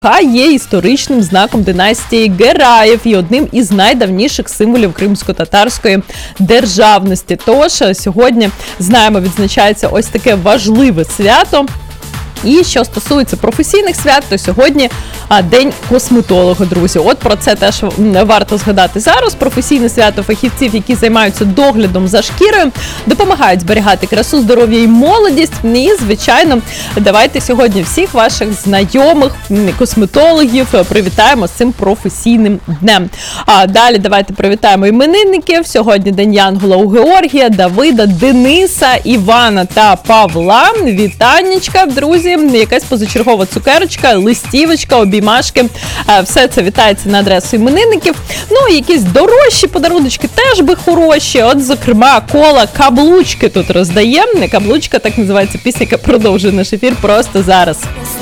є історичним знаком династії Гераїв і одним із найдавніших символів кримсько-татарської державності. Тож сьогодні, знаємо, відзначається ось таке важливе свято. І що стосується професійних свят, то сьогодні День косметолога, друзі. От про це теж варто згадати зараз. Професійне свято фахівців, які займаються доглядом за шкірою, допомагають зберігати красу, здоров'я і молодість. І, звичайно, давайте сьогодні всіх ваших знайомих косметологів привітаємо з цим професійним днем. А далі давайте привітаємо іменинників. Сьогодні День Янгола у Георгія, Давида, Дениса, Івана та Павла. Вітаннячка, друзі. Якась позачергова цукерочка, листівочка, обіймашки. Все це вітається на адресу іменинників. Ну, якісь дорожчі подаруночки теж би хороші. От, зокрема, кола каблучки тут роздаємо. Каблучка, так називається пісня, яка продовжує наш ефір просто зараз.